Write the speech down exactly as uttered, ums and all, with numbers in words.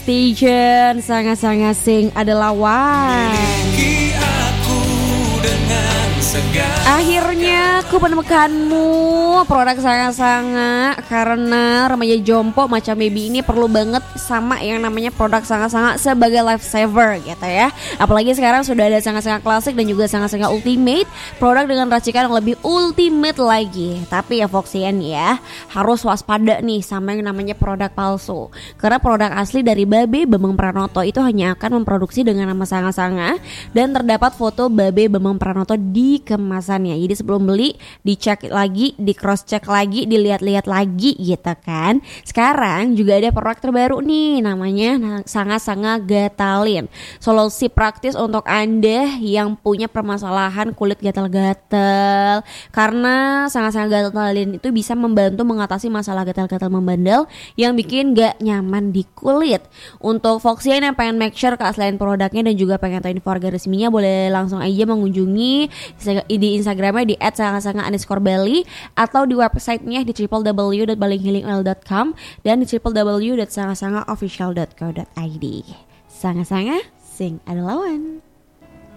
stay tune. Sangat-sangat sing adalah one. Akhirnya aku menemukanmu, produk sangat-sangat, karena remaja jompo macam baby ini perlu banget sama yang namanya produk sangat-sangat sebagai lifesaver gitu ya. Apalagi sekarang sudah ada sangat-sangat klasik dan juga sangat-sangat ultimate, produk dengan racikan yang lebih ultimate lagi. Tapi ya Foxian ya, harus waspada nih sama yang namanya produk palsu. Karena produk asli dari Babe Bambang Pranoto itu hanya akan memproduksi dengan nama sangat-sangat dan terdapat foto Babe Bambang Pranoto di kemasannya. Jadi sebelum beli dicek lagi, di cross check lagi, dilihat-lihat lagi gitu kan. Sekarang juga ada produk terbaru nih, namanya sangat-sangat Gatalin. Solusi praktis untuk Anda yang punya permasalahan kulit gatal-gatal. Karena sangat-sangat Gatalin itu bisa membantu mengatasi masalah gatal-gatal membandel yang bikin gak nyaman di kulit. Untuk Foxian yang pengen make sure keaslian produknya dan juga pengen tahu info harga resminya, boleh langsung aja mengunjungi di Instagramnya di et sangat-sangat underscore bali atau di websitenya di w w w dot baling healing oil dot com dan di w w w dot sangat sangat official dot co dot i d. Sangat-sangat sing adalah one.